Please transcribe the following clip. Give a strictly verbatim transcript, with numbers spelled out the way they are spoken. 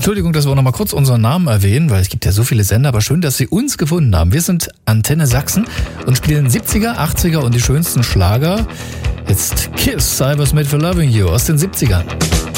Entschuldigung, dass wir auch noch mal kurz unseren Namen erwähnen, weil es gibt ja so viele Sender, aber schön, dass Sie uns gefunden haben. Wir sind Antenne Sachsen und spielen siebziger, achtziger und die schönsten Schlager. Jetzt Kiss, Cybersmith for Loving You aus den siebzigern.